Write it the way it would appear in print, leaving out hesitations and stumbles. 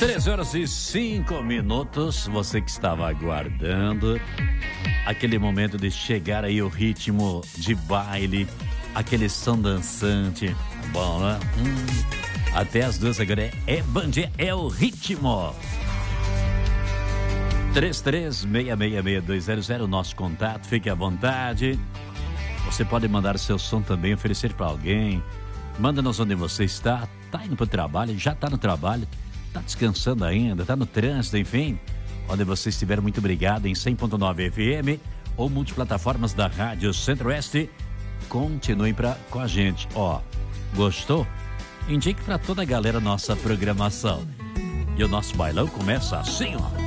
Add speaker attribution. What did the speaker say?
Speaker 1: 13h05. Você que estava aguardando aquele momento de chegar aí o ritmo de baile, aquele som dançante. Tá bom, né? Até as 2 agora é Band, é o ritmo. 33666620, nosso contato, fique à vontade. Você pode mandar seu som também, oferecer para alguém. Manda-nos onde você está. Tá indo para o trabalho, já está no trabalho, tá descansando ainda, tá no trânsito, enfim. Onde você estiver, muito obrigado, em 100.9 FM ou multiplataformas da Rádio Centro-Oeste. Continue com a gente. Ó, gostou? Indique para toda a galera nossa programação. E o nosso bailão começa assim, ó.